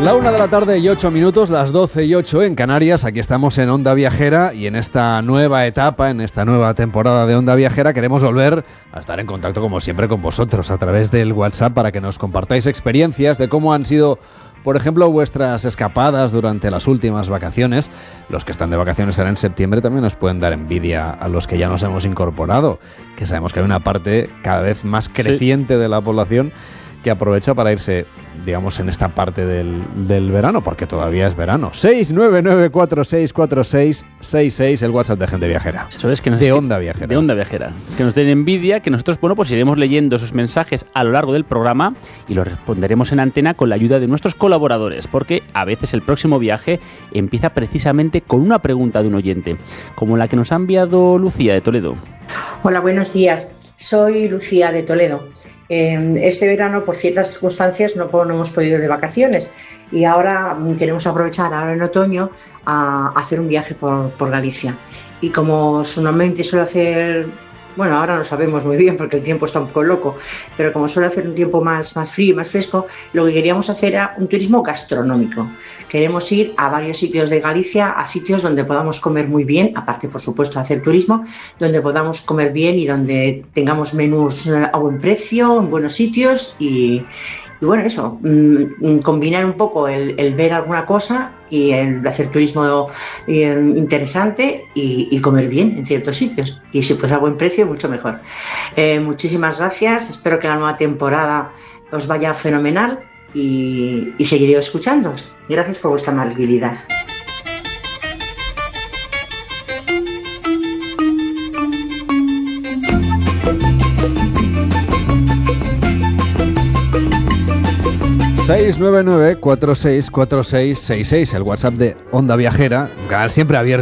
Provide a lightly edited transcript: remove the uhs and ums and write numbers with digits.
1:08, las 12:08 en Canarias. Aquí estamos en Onda Viajera y en esta nueva etapa, en esta nueva temporada de Onda Viajera, queremos volver a estar en contacto como siempre con vosotros a través del WhatsApp para que nos compartáis experiencias de cómo han sido, por ejemplo, vuestras escapadas durante las últimas vacaciones. Los que están de vacaciones ahora en septiembre también nos pueden dar envidia a los que ya nos hemos incorporado, que sabemos que hay una parte cada vez más creciente de la población que aprovecha para irse, digamos, en esta parte del verano, porque todavía es verano. 699464666, el WhatsApp de Gente Viajera. Eso es, que nos de Onda Viajera. De Onda Viajera. Que nos den envidia, que nosotros, bueno, pues iremos leyendo esos mensajes a lo largo del programa y los responderemos en antena con la ayuda de nuestros colaboradores, porque a veces el próximo viaje empieza precisamente con una pregunta de un oyente, como la que nos ha enviado Lucía de Toledo. Hola, buenos días. Soy Lucía de Toledo. Este verano, por ciertas circunstancias, no hemos podido ir de vacaciones y ahora queremos aprovechar, ahora en otoño, a hacer un viaje por Galicia. Y como normalmente suelo hacer, bueno, ahora no sabemos muy bien porque el tiempo está un poco loco, pero como suele hacer un tiempo más frío y más fresco, lo que queríamos hacer era un turismo gastronómico. Queremos ir a varios sitios de Galicia, a sitios donde podamos comer muy bien, aparte, por supuesto, de hacer turismo, donde podamos comer bien y donde tengamos menús a buen precio, en buenos sitios y bueno, eso, combinar un poco el ver alguna cosa y el hacer turismo interesante y comer bien en ciertos sitios. Y si pues a buen precio, mucho mejor. Muchísimas gracias, espero que la nueva temporada os vaya fenomenal y seguiré escuchándoos. Gracias por vuestra amabilidad. ...699-464666, el WhatsApp de Onda Viajera, un canal siempre abierto